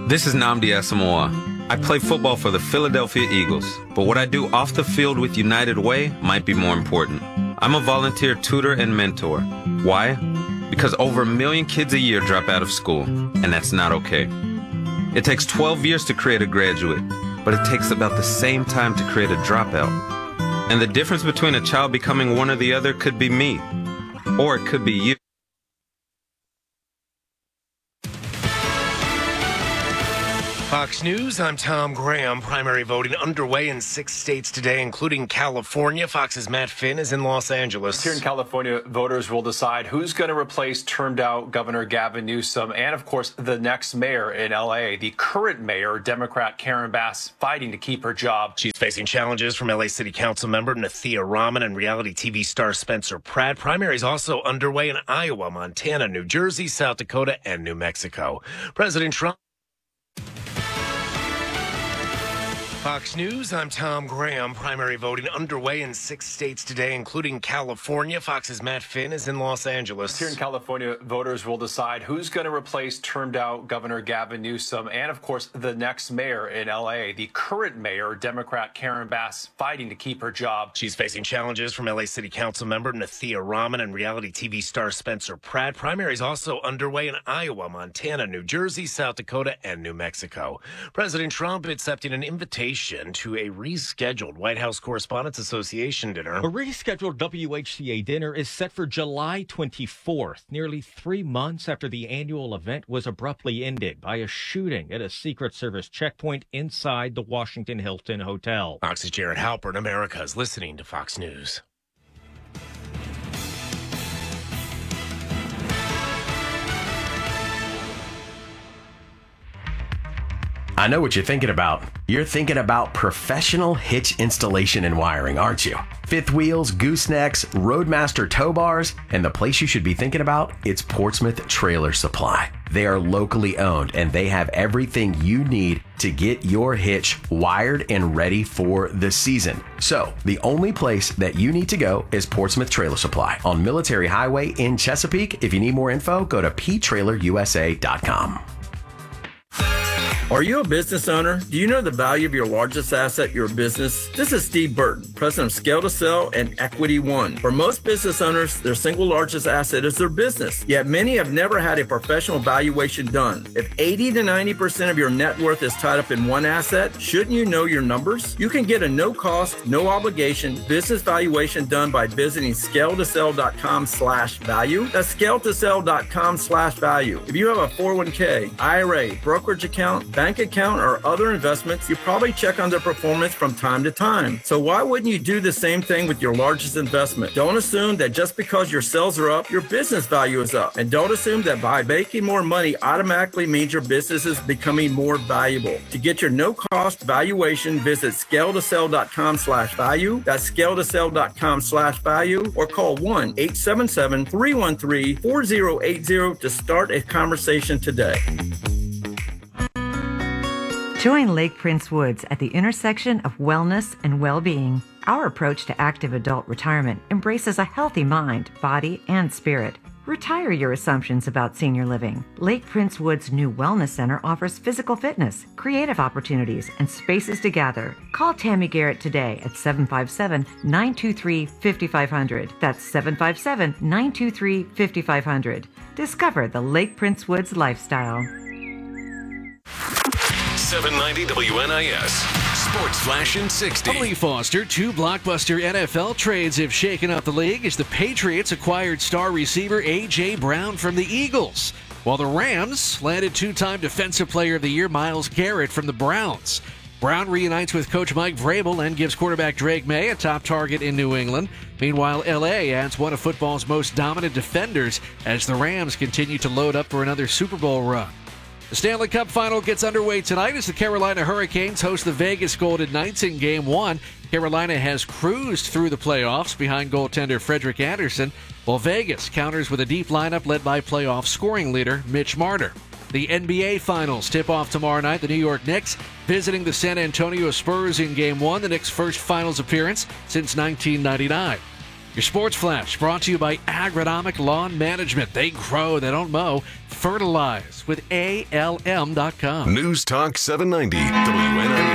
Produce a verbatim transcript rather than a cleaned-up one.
This is Nnamdi Asamoah. I play football for the Philadelphia Eagles, but what I do off the field with United Way might be more important. I'm a volunteer tutor and mentor. Why? Because over a million kids a year drop out of school, and that's not okay. It takes twelve years to create a graduate, but it takes about the same time to create a dropout. And the difference between a child becoming one or the other could be me, or it could be you. Fox News, I'm Tom Graham. Primary voting underway in six states today, including California. Fox's Matt Finn is in Los Angeles. Here in California, voters will decide who's going to replace turned-out Governor Gavin Newsom and, of course, the next mayor in L A. The current mayor, Democrat Karen Bass, fighting to keep her job. She's facing challenges from L A City Council member Nathia Rahman and reality T V star Spencer Pratt. Primaries also underway in Iowa, Montana, New Jersey, South Dakota, and New Mexico. President Trump. Fox News, I'm Tom Graham. Primary voting underway in six states today, including California. Fox's Matt Finn is in Los Angeles. Here in California, voters will decide who's going to replace turned-out Governor Gavin Newsom and, of course, the next mayor in L A. The current mayor, Democrat Karen Bass, fighting to keep her job. She's facing challenges from L A City Council member Nathia Rahman and reality T V star Spencer Pratt. Primaries also underway in Iowa, Montana, New Jersey, South Dakota, and New Mexico. President Trump accepting an invitation to a rescheduled White House Correspondents Association dinner. A rescheduled W H C A dinner is set for July twenty-fourth, nearly three months after the annual event was abruptly ended by a shooting at a Secret Service checkpoint inside the Washington Hilton Hotel. Fox's Jared Halpern. America is listening to Fox News. I know what you're thinking about. You're thinking about professional hitch installation and wiring, aren't you? Fifth wheels, goosenecks, Roadmaster tow bars, and the place you should be thinking about, it's Portsmouth Trailer Supply. They are locally owned and they have everything you need to get your hitch wired and ready for the season. So, the only place that you need to go is Portsmouth Trailer Supply on Military Highway in Chesapeake. If you need more info, go to p trailer u s a dot com. Are you a business owner? Do you know the value of your largest asset, your business? This is Steve Burton, president of Scale to Sell and Equity One. For most business owners, their single largest asset is their business. Yet many have never had a professional valuation done. If eighty to ninety percent of your net worth is tied up in one asset, shouldn't you know your numbers? You can get a no-cost, no-obligation business valuation done by visiting scale to sell dot com slash value. That's scale to sell dot com slash value. If you have a four oh one k, I R A, brokerage account, bank account, or other investments, you probably check on their performance from time to time. So why wouldn't you do the same thing with your largest investment? Don't assume that just because your sales are up, your business value is up. And don't assume that by making more money automatically means your business is becoming more valuable. To get your no-cost valuation, visit scale to sell dot com slash value. That's scale to sell dot com slash value, or call one eight seven seven, three one three, four oh eight oh to start a conversation today. Join Lake Prince Woods at the intersection of wellness and well-being. Our approach to active adult retirement embraces a healthy mind, body, and spirit. Retire your assumptions about senior living. Lake Prince Woods' new wellness center offers physical fitness, creative opportunities, and spaces to gather. Call Tammy Garrett today at seven five seven, nine two three, five five zero zero. That's seven five seven, nine two three, five five zero zero. Discover the Lake Prince Woods lifestyle. seven ninety W N I S Sports Flash in sixty. Emily Foster, two blockbuster N F L trades have shaken up the league as the Patriots acquired star receiver A J. Brown from the Eagles, while the Rams landed two-time Defensive Player of the Year Myles Garrett from the Browns. Brown reunites with coach Mike Vrabel and gives quarterback Drake May a top target in New England. Meanwhile, L A adds one of football's most dominant defenders as the Rams continue to load up for another Super Bowl run. The Stanley Cup Final gets underway tonight as the Carolina Hurricanes host the Vegas Golden Knights in Game one. Carolina has cruised through the playoffs behind goaltender Frederik Andersen, while Vegas counters with a deep lineup led by playoff scoring leader Mitch Marner. The N B A Finals tip off tomorrow night. The New York Knicks visiting the San Antonio Spurs in Game one, the Knicks' first Finals appearance since nineteen ninety-nine. Your Sports Flash brought to you by Agronomic Lawn Management. They grow, they don't mow. Fertilize with A L M dot com. News Talk seven ninety W N I S.